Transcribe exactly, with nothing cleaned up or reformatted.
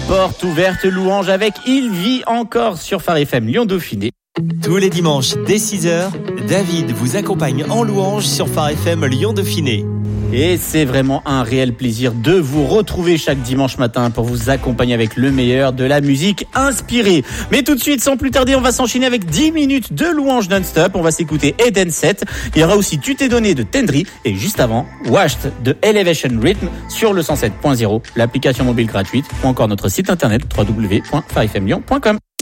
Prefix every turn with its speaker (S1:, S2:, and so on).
S1: porte ouverte louange avec Il vit encore sur Phare F M Lyon Dauphiné.
S2: Tous les dimanches dès six heures, David vous accompagne en louange sur Phare F M Lyon Dauphiné.
S1: Et c'est vraiment un réel plaisir de vous retrouver chaque dimanche matin pour vous accompagner avec le meilleur de la musique inspirée. Mais tout de suite, sans plus tarder, on va s'enchaîner avec dix minutes de louange non-stop. On va s'écouter Eden sept. Il y aura aussi Tu t'es donné de Tendry. Et juste avant, Washed de Elevation Rhythm sur le cent sept point zéro, l'application mobile gratuite ou encore notre site internet w w w point phare f m lyon point com.